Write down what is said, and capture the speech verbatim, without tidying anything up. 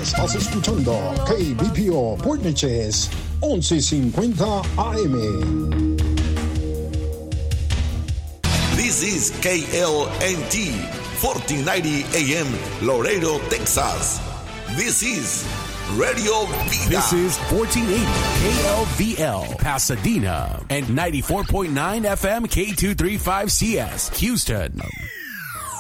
Estás escuchando K B P O Port Neches once cincuenta A M. This is K L N T fourteen ninety A M Laredo, Texas. This is Radio Vida. This is fourteen eighty K L V L Pasadena and ninety-four point nine F M K two thirty-five C S Houston.